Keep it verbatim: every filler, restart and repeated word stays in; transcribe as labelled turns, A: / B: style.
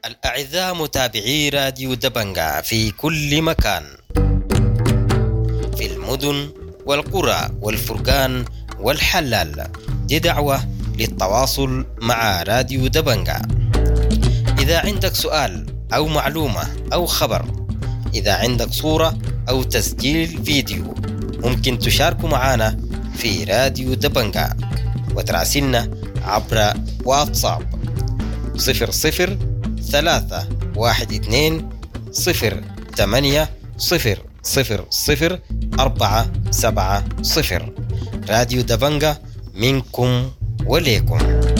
A: الأعزاء متابعي راديو دبنجة في كل مكان، في المدن والقرى والفرقان والحلال، دي دعوة للتواصل مع راديو دبنجة. إذا عندك سؤال أو معلومة أو خبر، إذا عندك صورة أو تسجيل فيديو، ممكن تشاركوا معنا في راديو دبنجة وتراسلنا عبر واتساب صفر صفر ثلاثة واحد اثنين صفر ثمانية صفر صفر صفر أربعة سبعة صفر. راديو دبنجة منكم وليكم.